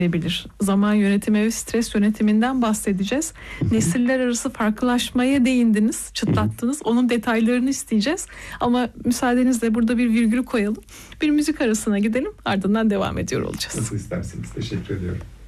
bilir. Zaman yönetimi ve stres yönetiminden bahsedeceğiz. Nesiller arası farklılaşmaya değindiniz, çıtlattınız. Onun detaylarını isteyeceğiz. Ama müsaadenizle burada bir virgül koyalım. Bir müzik arasına gidelim, ardından devam ediyor olacağız. Nasıl isterseniz. Teşekkür ediyorum.